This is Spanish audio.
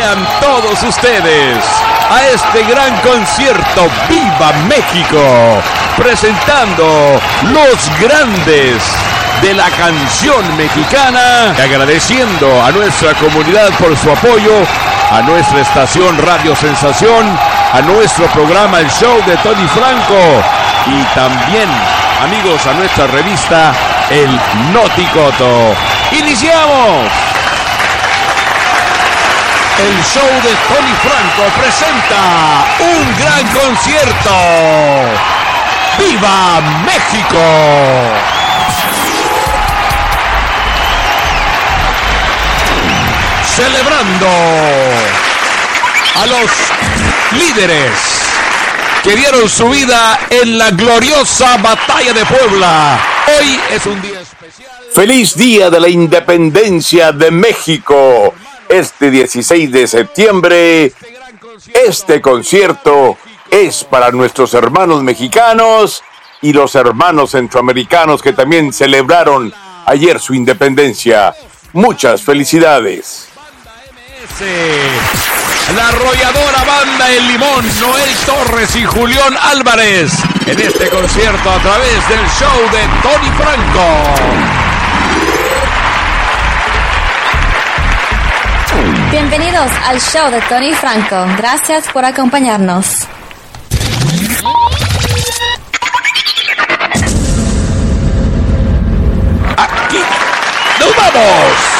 sean todos ustedes a este gran concierto Viva México, presentando los grandes de la canción mexicana, agradeciendo a nuestra comunidad por su apoyo, a nuestra estación Radio Sensación, a nuestro programa El Show de Tony Franco y también, amigos, a nuestra revista El Noticoto. ¡Iniciamos! El Show de Tony Franco presenta un gran concierto. ¡Viva México! Celebrando a los líderes que dieron su vida en la gloriosa Batalla de Puebla. Hoy es un día especial. ¡Feliz Día de la Independencia de México! Este 16 de septiembre, este concierto es para nuestros hermanos mexicanos y los hermanos centroamericanos que también celebraron ayer su independencia. Muchas felicidades. La arrolladora Banda El Limón, Noel Torres y Julián Álvarez en este concierto a través del show de Tony Franco. Bienvenidos al show de Tony Franco. Gracias por acompañarnos. Aquí nos vamos.